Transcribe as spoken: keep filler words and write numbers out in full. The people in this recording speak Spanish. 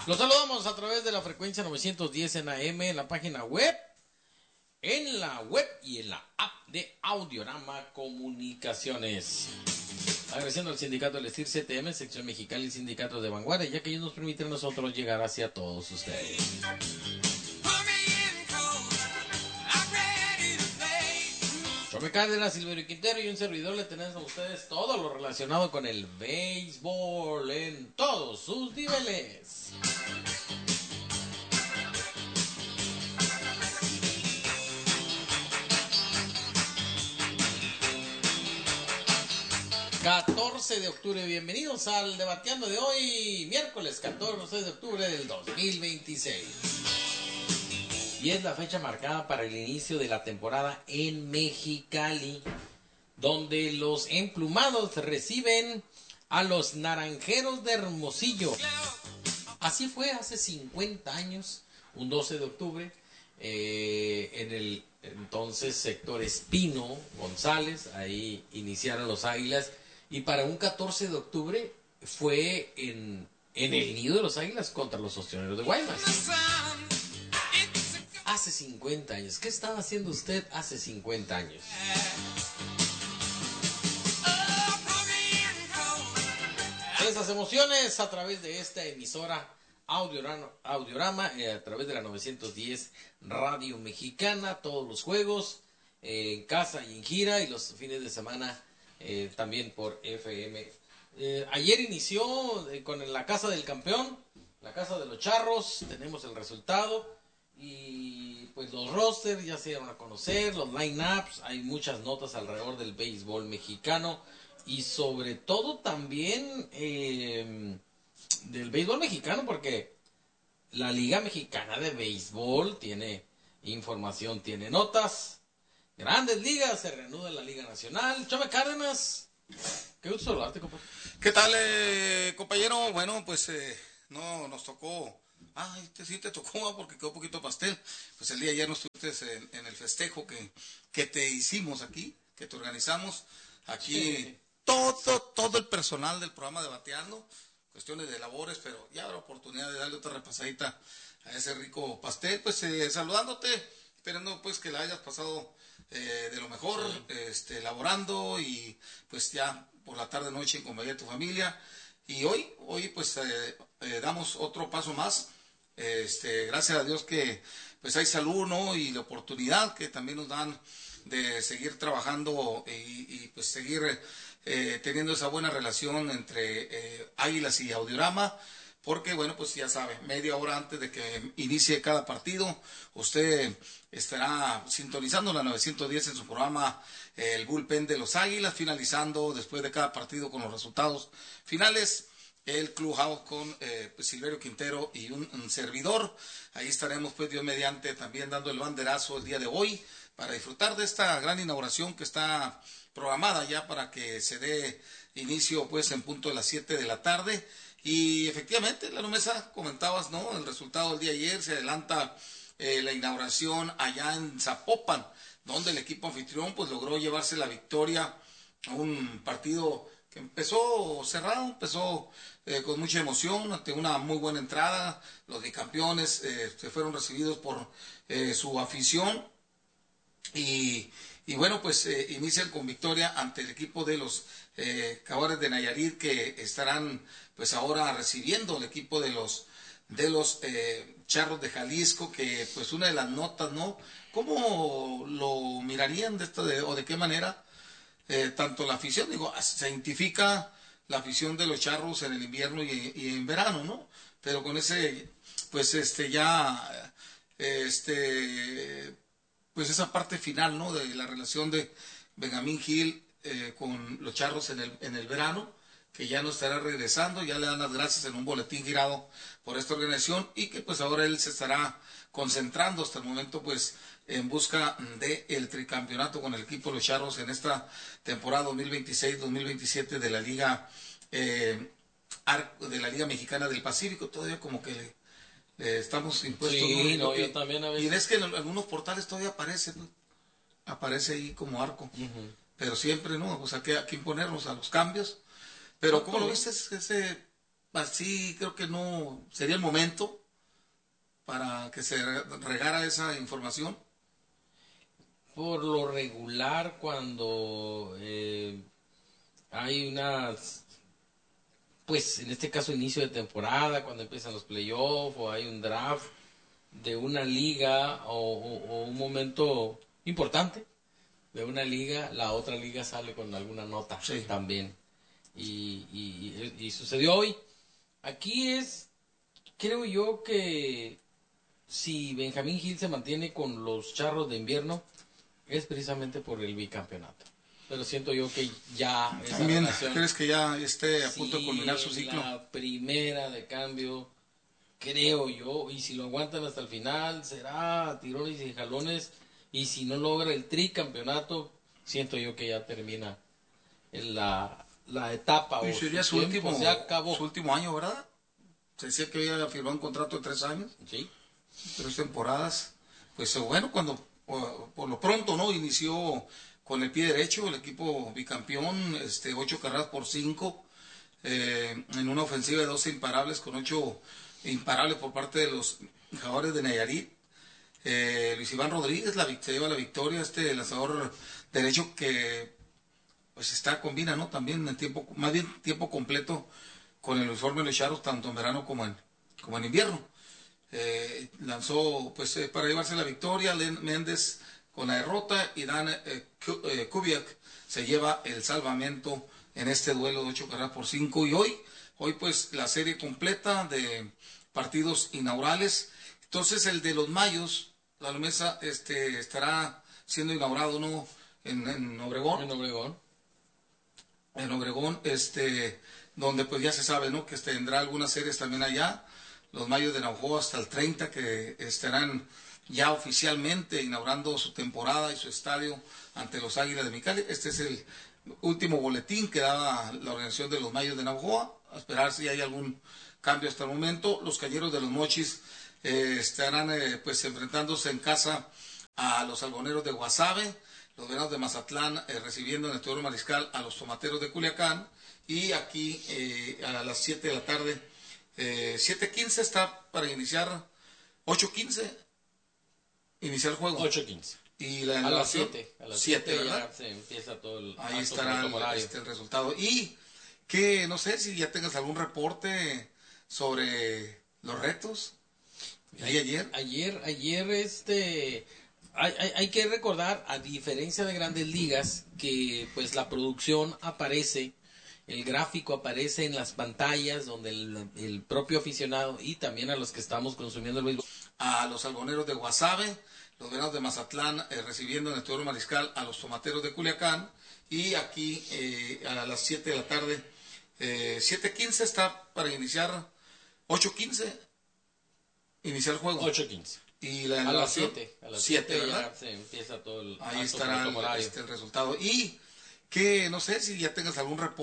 Los saludamos a través de la frecuencia novecientos diez en A M, en la página web, en la web y en la app de Audiorama Comunicaciones. Agradeciendo al sindicato del ESTIR C T M, sección Mexicali y sindicato de Vanguardia, ya que ellos nos permiten a nosotros llegar hacia todos ustedes. Chome Cárdenas, Silverio Quintero y un servidor le tenemos a ustedes todo lo relacionado con el béisbol en todos sus niveles. catorce de octubre, bienvenidos al Debateando de hoy, miércoles catorce de octubre del dos mil veintiséis. Y es la fecha marcada para el inicio de la temporada en Mexicali, donde los emplumados reciben a los Naranjeros de Hermosillo. Así fue hace cincuenta años, un doce de octubre, eh, en el entonces sector Espino González, ahí iniciaron los Águilas, y para un catorce de octubre fue en, en el nido de los Águilas contra los Ostioneros de Guaymas. Hace cincuenta años. ¿Qué estaba haciendo usted hace cincuenta años? Esas emociones a través de esta emisora Audiorama, Audiorama eh, a través de la novecientos diez Radio Mexicana, todos los juegos eh, en casa y en gira, y los fines de semana eh, también por F M. Eh, ayer inició eh, con la Casa del Campeón, la Casa de los Charros, tenemos el resultado. Y pues los rosters ya se dieron a conocer, los line-ups, hay muchas notas alrededor del béisbol mexicano y sobre todo también eh, del béisbol mexicano, porque la Liga Mexicana de Béisbol tiene información, tiene notas, grandes ligas, se reanuda la Liga Nacional. Chome Cárdenas, qué gusto saludarte, compadre. ¿Qué tal, eh, compañero? Bueno, pues eh, no nos tocó. Ah, este sí te tocó porque quedó un poquito pastel. Pues el día de ayer no estuviste en, en el festejo que, que te hicimos aquí, que te organizamos. Aquí sí. todo, todo el personal del programa Debateando, cuestiones de labores, pero ya habrá oportunidad de darle otra repasadita a ese rico pastel. Pues eh, saludándote, esperando pues que la hayas pasado eh, de lo mejor, sí. este, laborando y pues ya por la tarde noche en compañía de tu familia. Y hoy, hoy pues eh, eh, damos otro paso más. Este, gracias a Dios que pues hay salud, ¿no? Y la oportunidad que también nos dan de seguir trabajando y, y pues seguir eh, teniendo esa buena relación entre eh, Águilas y Audiorama, porque bueno, pues ya sabe, media hora antes de que inicie cada partido, usted estará sintonizando la novecientos diez en su programa eh, El Bullpen de los Águilas, finalizando después de cada partido con los resultados finales. El Clubhouse con eh, pues, Silverio Quintero y un, un servidor. Ahí estaremos, pues, Dios mediante, también dando el banderazo el día de hoy para disfrutar de esta gran inauguración que está programada ya para que se dé inicio, pues, en punto de las siete de la tarde. Y efectivamente, Lalo Mesa, comentabas, ¿no? El resultado del día de ayer, se adelanta eh, la inauguración allá en Zapopan, donde el equipo anfitrión, pues, logró llevarse la victoria a un partido que empezó cerrado, empezó eh, con mucha emoción, ante una muy buena entrada. Los bicampeones eh, se fueron recibidos por eh, su afición y, y bueno, pues eh, inician con victoria ante el equipo de los eh, Jaguares de Nayarit, que estarán pues ahora recibiendo el equipo de los de los eh, Charros de Jalisco, que pues una de las notas, ¿no? ¿Cómo lo mirarían de esto de, o de qué manera? Eh, tanto la afición, digo, se identifica la afición de los Charros en el invierno y, y en verano, ¿no? Pero con ese, pues este ya, este, pues esa parte final, ¿no? De la relación de Benjamín Gil eh, con los Charros en el, en el verano, que ya no estará regresando, ya le dan las gracias en un boletín girado por esta organización y que pues ahora él se estará concentrando hasta el momento, pues, en busca del tricampeonato con el equipo de los Charros en esta temporada dos mil veintiséis dos mil veintisiete de la Liga eh, de la Liga Mexicana del Pacífico. Todavía como que le, le estamos impuestos. Sí, ¿no? no, yo también a veces. Y ves que en algunos portales todavía aparece, ¿no? Aparece ahí como arco. Uh-huh. Pero siempre, ¿no? O sea, que hay que imponernos a los cambios. Pero, ¿cómo lo viste ese así creo que no sería el momento para que se regara esa información. Por lo regular, cuando eh, hay unas, pues en este caso inicio de temporada, cuando empiezan los playoffs o hay un draft de una liga o, o- o un momento importante de una liga, la otra liga sale con alguna nota Sí. también. Y, y- y- y sucedió hoy. Aquí es, creo yo que si Benjamín Gil se mantiene con los Charros de invierno, es precisamente por el bicampeonato. Pero siento yo que ya esa También, relación, ¿crees que ya esté a punto de si culminar su en ciclo? la primera de cambio, creo yo, y si lo aguantan hasta el final, será tirones y jalones, y si no logra el tricampeonato, siento yo que ya termina en la, la etapa Y o sería su su tiempo último, se acabó. su último año, ¿verdad? Se decía que había firmado un contrato de tres años, ¿Sí? tres temporadas. Pues eh, bueno, cuando por, por lo pronto no inició con el pie derecho, el equipo bicampeón, este, ocho carreras por cinco, eh, en una ofensiva de doce imparables, con ocho imparables por parte de los jugadores de Nayarit. Eh, Luis Iván Rodríguez la, vic- se lleva la victoria, este lanzador derecho que pues está, combina, ¿no? También en tiempo, más bien tiempo completo con el uniforme de los Charros, tanto en verano como en, como en invierno. Eh, lanzó, pues, eh, para llevarse la victoria, Len Méndez con la derrota y Dan eh, Ku- eh, Kubiak se lleva el salvamento en este duelo de ocho carreras por cinco. Y hoy, hoy pues la serie completa de partidos inaugurales. Entonces el de los Mayos, la Mesa, este, estará siendo inaugurado, ¿no? En, en Obregón. En Obregón. En Obregón, este, donde pues ya se sabe, ¿no? Que tendrá algunas series también allá. Los Mayos de Navajo hasta el treinta, que estarán ya oficialmente inaugurando su temporada y su estadio ante los Águilas de Mexicali. Este es el último boletín que daba la organización de los Mayos de Navajo. A esperar si hay algún cambio hasta el momento. Los Cañeros de los Mochis eh, estarán eh, pues enfrentándose en casa a los Algoneros de Guasave, los Venados de Mazatlán eh, recibiendo en el Teodoro Mariscal a los Tomateros de Culiacán, y aquí eh, a las siete de la tarde, eh, siete quince está para iniciar, ocho quince iniciar el juego. ocho quince. Y la A las elevación, siete. A las siete, siete ¿verdad? ya se empieza todo el Ahí acto estará el, protocolario. este, el resultado. Y que no sé si ya tengas algún reporte sobre los retos. ¿Y ayer? Ayer, ayer, este, hay, hay, hay que recordar, a diferencia de Grandes Ligas, que pues la producción aparece, el gráfico aparece en las pantallas donde el, el propio aficionado y también a los que estamos consumiendo el béisbol. A los Algoneros de Guasave, los Venados de Mazatlán eh, recibiendo en el Teodoro Mariscal a los Tomateros de Culiacán, y aquí eh, a las siete de la tarde, eh, siete quince está para iniciar, ocho quince iniciar el juego. ocho quince. Y la A las elevación, siete. A las siete, siete ¿verdad? ya se empieza todo el Ahí acto estará el, protocolario. este, el resultado. Y que no sé si ya tengas algún reporte